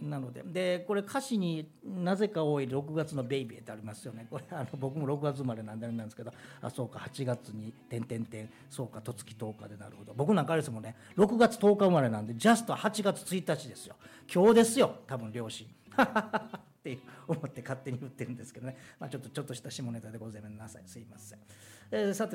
なのでこれ歌詞になぜか多い6月のベイビーってありますよね。これ僕も6月生まれなんであれなんですけど、そうか8月にそうか十月10日で、なるほど。僕なんかあれですもんね、6月10日生まれなんでジャスト8月1日ですよ。今日ですよ多分両親って思って勝手に言ってるんですけどね、ちょっとした下ネタでございなさい、すいません。さて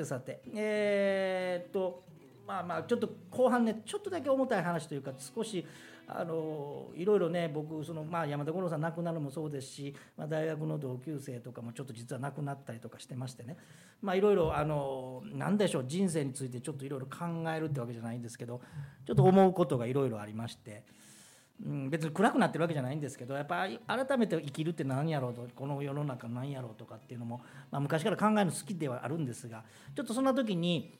ちょっと後半ね、ちょっとだけ重たい話というか、少しいろいろね、僕山田五郎さん亡くなるもそうですし、大学の同級生とかもちょっと実は亡くなったりとかしてましてね、いろいろ何でしょう、人生についてちょっといろいろ考えるってわけじゃないんですけど、ちょっと思うことがいろいろありまして、別に暗くなってるわけじゃないんですけど、やっぱり改めて生きるって何やろうと、この世の中何やろうとかっていうのも、昔から考えるの好きではあるんですが、ちょっとそんな時に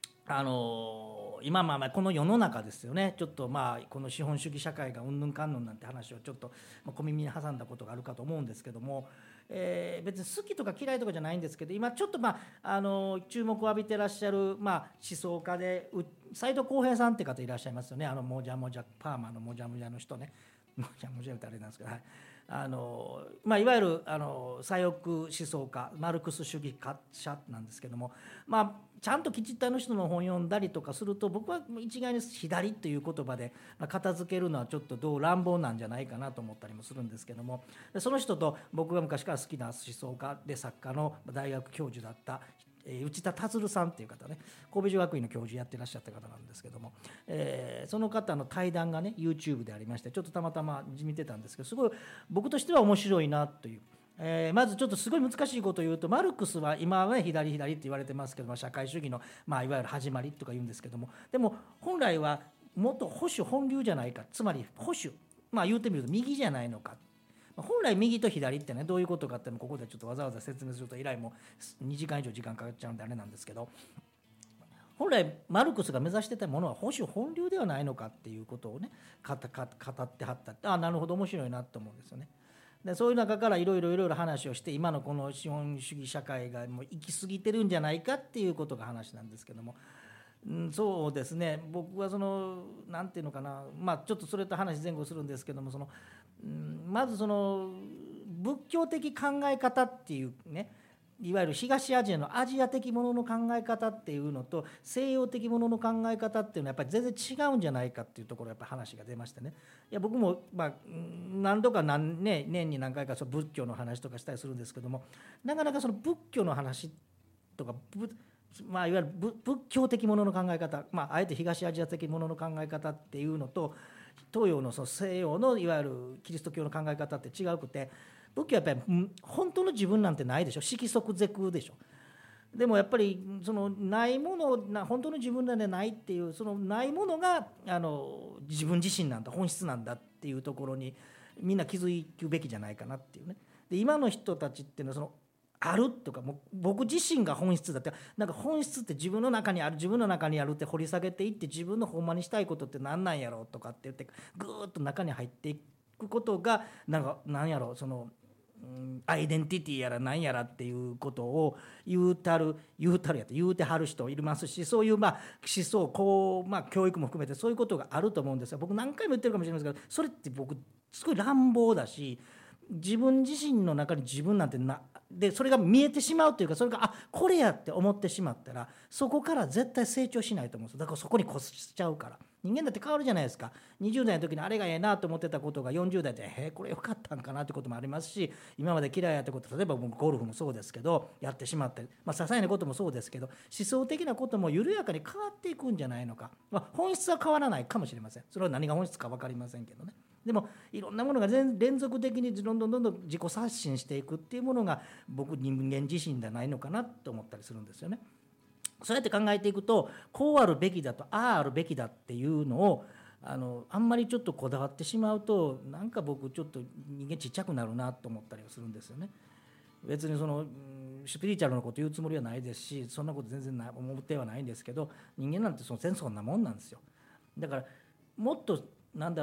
今この世の中ですよね、ちょっとこの資本主義社会がうんぬんかんぬんなんて話をちょっと小耳に挟んだことがあるかと思うんですけども、別に好きとか嫌いとかじゃないんですけど、今ちょっと注目を浴びてらっしゃる思想家で斉藤浩平さんって方いらっしゃいますよね。もじゃもじゃパーマのもじゃもじゃの人ね、もじゃもじゃってあれなんですけど、いわゆる左翼思想家、マルクス主義者なんですけども、ちゃんときちっとの人の本読んだりとかすると、僕は一概に左という言葉で片付けるのはちょっとどう乱暴なんじゃないかなと思ったりもするんですけども、その人と僕が昔から好きな思想家で作家の大学教授だった内田達さんっていう方ね、神戸女学院の教授やってらっしゃった方なんですけども、その方の対談がね YouTube でありまして、ちょっとたまたま見てたんですけど、すごい僕としては面白いなという。まずちょっとすごい難しいことを言うと、マルクスは今はね左って言われてますけど、社会主義のいわゆる始まりとか言うんですけども、でも本来はもっと保守本流じゃないか、つまり保守、言うてみると右じゃないのか。本来右と左ってねどういうことかっていうのをここでちょっとわざわざ説明すると以来も2時間以上時間かかっちゃうんであれなんですけど、本来マルクスが目指してたものは保守本流ではないのかっていうことをね語ってはった。なるほど面白いなと思うんですよね。でそういう中からいろいろ話をして、今のこの資本主義社会がもう行き過ぎてるんじゃないかっていうことが話なんですけども、そうですね、僕はなんていうのかな、ちょっとそれと話前後するんですけども、まず仏教的考え方っていうね、いわゆる東アジアのアジア的ものの考え方っていうのと西洋的ものの考え方っていうのはやっぱり全然違うんじゃないかっていうところやっぱり話が出ましてね。いや僕も何度か年に何回か仏教の話とかしたりするんですけども、なかなか仏教の話とかいわゆる仏教的ものの考え方、あえて東アジア的ものの考え方っていうのと東洋の西洋のいわゆるキリスト教の考え方って違うくて、仏教はやっぱり本当の自分なんてないでしょ、色即是空でしょ。でもやっぱりないもの本当の自分なんてないっていう、ないものが自分自身なんだ、本質なんだっていうところにみんな気づくべきじゃないかなっていうね。で今の人たちっていうのはあるとか、もう僕自身が本質だって、なんか本質って自分の中にあるって掘り下げていって、自分のほんまにしたいことって何なんやろうとかって言ってぐーっと中に入っていくことがなんやろう、アイデンティティやら何やらっていうことを言うてはる人いますし、そういう思想教育も含めてそういうことがあると思うんですが、僕何回も言ってるかもしれませんけど、それって僕すごい乱暴だし、自分自身の中に自分なんてでそれが見えてしまうというか、それがこれやって思ってしまったらそこから絶対成長しないと思うんですよ。だからそこに越しちゃうから。人間だって変わるじゃないですか。20代の時にあれがええなと思ってたことが40代でこれよかったんかなってこともありますし、今まで嫌いやったこと、例えば僕ゴルフもそうですけどやってしまって、些細なこともそうですけど、思想的なことも緩やかに変わっていくんじゃないのか。本質は変わらないかもしれません。それは何が本質か分かりませんけどね。でもいろんなものが連続的にどんどん自己刷新していくっていうものが僕人間自身じゃないのかなと思ったりするんですよね。そうやって考えていくと、こうあるべきだとあるべきだっていうのをあんまりちょっとこだわってしまうと、なんか僕ちょっと人間ちっちゃくなるなと思ったりはするんですよね。別にスピリチュアルなこと言うつもりはないですし、そんなこと全然思ってはないんですけど、人間なんてそんなもんなんですよ。だからもっと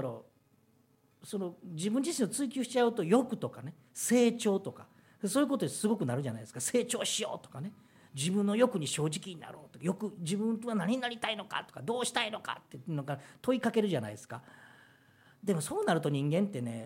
自分自身を追求しちゃうと、欲とかね、成長とかそういうことですごくなるじゃないですか。成長しようとかね、自分の欲に正直になろうとか、自分は何になりたいのかとか、どうしたいのかっていうのが問いかけるじゃないですか。でもそうなると人間ってね、